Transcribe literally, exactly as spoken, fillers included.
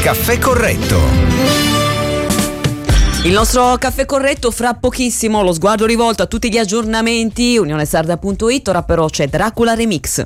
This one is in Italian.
Caffè Corretto. Il nostro caffè corretto fra pochissimo, lo sguardo rivolto a tutti gli aggiornamenti, unionesarda punto it. Ora però c'è Dracula Remix.